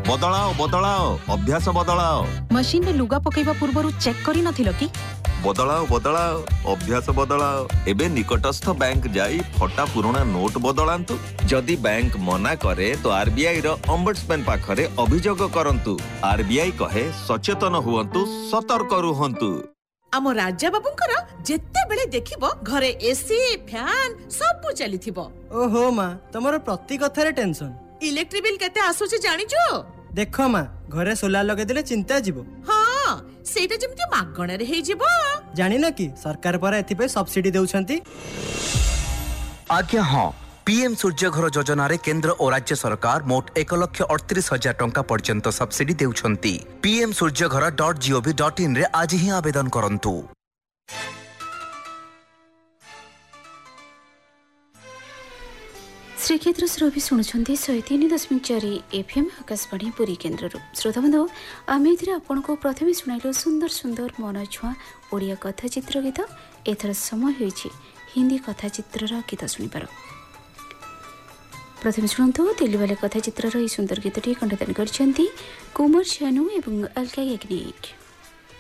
बदलाओ बदलाओ अभ्यास बदलाओ। मशीन रे लुगा पकेइबा पूर्वरु चेक करि नथिलो कि? बदलाओ बदलाओ अभ्यास बदलाओ। एबे निकटस्थ बैंक जाई फटा पुराना नोट बदलांतु। जदि बैंक मना करे तो आरबीआई रो ओम्बड्समैन पाखरे अभियोग करंतु। आरबीआई कहे सचेतन हुवंतु, सतर्क रुहंतु। आम राजा बाबूंकर जेते बेले देखिबो घरे एसी फैन सब चलीथिबो। ओहो माँ तमरो प्रति कथारे टेंशन। इलेक्ट्रिक बिल केते आसुची जानिचो? देखो माँ घरे सोलार लगे दिले चिंता जीवो। हाँ सेटा जेमति मागणा रे हे जीवो। जानि न कि सरकार पर एथिपे सब्सिडी देउछंती। आज्ञा हाँ, पीएम सूर्य घर योजना रे केंद्र और राज्य सरकार मोट 1,38,000 टंका पर्यंत सब्सिडी देउछंती। पीएम सूर्य घर.gov.in रे आज ही आवेदन करंतु। श्रीक्षेत्र श्रोभी शुणुंट 103.4 एफएम आकाशवाणी पुरी केन्द्र। श्रोता बंधु आम आपण को प्रथम शुणाइल सुंदर सुंदर मन छुआ ओडिया कथाचित्र गीत। एथर समय होइछि हिंदी कथाचित्र गीत शुणिबार। प्रथम शुणु दिल्ली वाले कथाचित्र सुंदर गीतटी कंठदान कर कुमार शानू एवं अलका याग्निक।